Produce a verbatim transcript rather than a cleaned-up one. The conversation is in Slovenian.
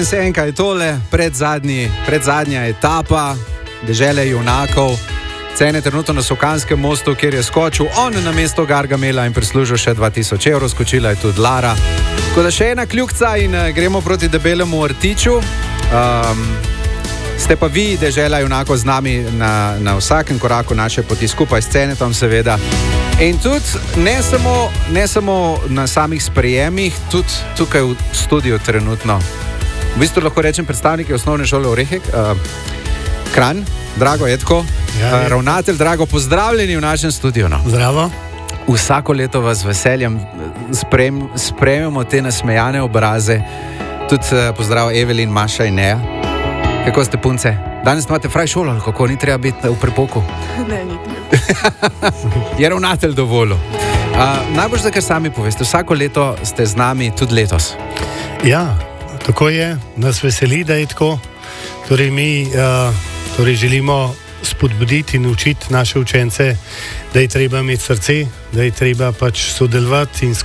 Senka je tole, predzadnji, predzadnja etapa dežele junakov. Cene trenutno na Sokanskem mostu, kjer je skočil on na mesto Gargamela in prislužil še dva tisoč evrov, skočila je tudi Lara. Tako da še ena kljukca in uh, gremo proti debelemu Rtiču. Um, ste pa vi, dežela junakov, z nami na, na vsakem koraku naše poti, skupaj s Cenetom seveda. In tudi ne samo, ne samo na samih sprejemih, tudi tukaj v studiu trenutno. V bistvu lahko rečem predstavniki osnovne šole Orehek, uh, Kranj, Drago Edko, ja, uh, ravnatelj Drago, pozdravljeni v našem studiu. No. Zdravo. Vsako leto vas z veseljem sprem, spremljamo te nasmejane obraze. Tudi uh, pozdrav Evelin, Maša in Neja. Kako ste punce? Danes imate fraj šolo, kako ni treba biti v prepoku? Ne, ni treba. Je ravnatelj dovolj. Uh, najbolj, da kar sami poveste, vsako leto ste z nami, tudi letos. Ja, tako je, nas veseli, da je tako. Torej mi uh, torej želimo spodbuditi in učiti naše učence, da je treba imeti srce, da je treba pač sodelovati in